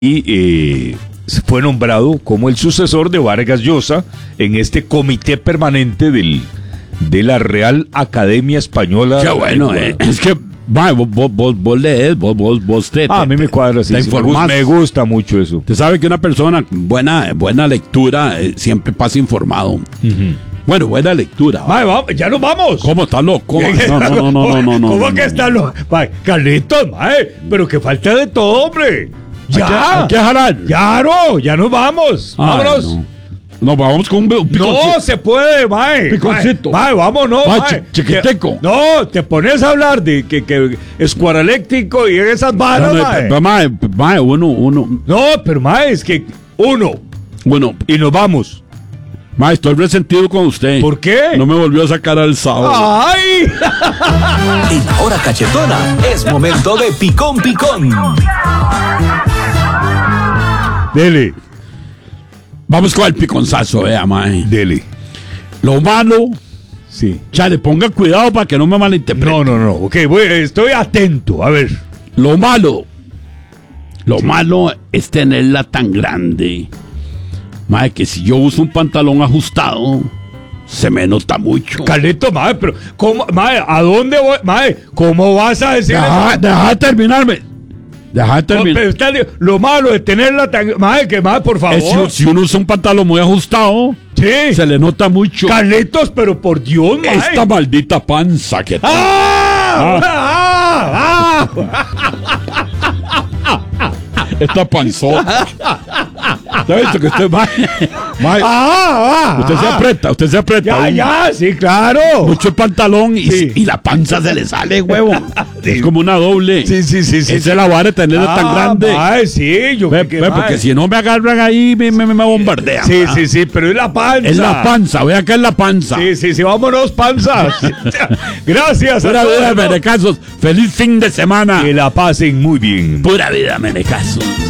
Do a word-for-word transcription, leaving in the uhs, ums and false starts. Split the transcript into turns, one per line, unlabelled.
y eh, fue nombrado como el sucesor de Vargas Llosa en este comité permanente del, de la Real Academia Española.
Qué bueno, eh, es que mae, vos, vos, vos, vos lees, vos, vos, vos te,
Ah, a mí me cuadra, sí,
te
sí, me,
informás.
gusta, me gusta mucho eso.
Usted sabe que una persona buena, buena lectura eh, siempre pasa informado.
Uh-huh.
Bueno, buena lectura.
Mae, vamos, ya nos vamos.
¿Cómo está loco? No, no, no, no, no, no.
¿Cómo
no,
que
no,
está
no.
loco? Mae, Carlitos, mae, pero que falta de todo, hombre. Ya,
Hay que, hay que jalar.
ya no, ya nos vamos.
Ay,
Vámonos.
no. No, vamos con un, un piconcito.
No se puede, mae.
Piconcito.
Mae, mae, vámonos,
Mae,
mae.
chi- chiquiteco.
No, te pones a hablar de que, que escuareléctrico y esas varas,
No,
mae.
no, mae, mae, uno, uno,
No, pero mae, es que uno
bueno,
y nos vamos.
mae, estoy resentido con usted.
¿Por qué?
No me volvió a sacar al sábado.
¡Ay!
En la hora cachetona es momento de Picón Picón.
Dele,
Vamos con el piconzazo, vea, mae.
dele.
Lo malo,
Sí.
chale, ponga cuidado para que no me malinterprete.
No, no, no. Ok, voy, estoy atento. A ver.
Lo malo, lo malo es tenerla tan grande. Mae, que si yo uso un pantalón ajustado, se me nota mucho.
Carlito, mae, pero ¿cómo, mae, ¿a dónde voy? Mae, ¿cómo vas a decir
Deja,
eso?
deja de terminarme. Deja de
No,
terminar.
pero está li- lo malo de tenerla tan... Mae, que mae, por favor.
Es si, si uno usa un pantalón muy ajustado,
Sí.
se le nota mucho.
Carlitos, pero por Dios, mae.
Esta maldita panza que tiene.
¡Ah! ¡Ah! ¡Ah!
Esta panzota. ¿Usted ha visto que usted va?
¡Ah! ¡Ah!
Usted se
¡Ah!
aprieta, usted se aprieta.
Ya,
un-
ya, sí, claro.
Mucho el pantalón y,
Sí.
y la panza se le sale, huevo.
Sí.
Es como una doble.
Sí, sí, sí, sí.
Esa es la vara de tenerla tan
Ah,
grande.
mae, sí, yo
Ve,
creo que,
ve,
mae.
porque si no me agarran ahí, me, me, me bombardean.
Sí,
¿verdad?
sí, sí, pero es la panza.
Es la panza, vea que es la panza.
Sí, sí, sí, vámonos, panzas. Gracias. a
Pura
todos.
vida, merecazos. Feliz fin de semana.
Que la pasen muy bien.
Pura vida, merecazos.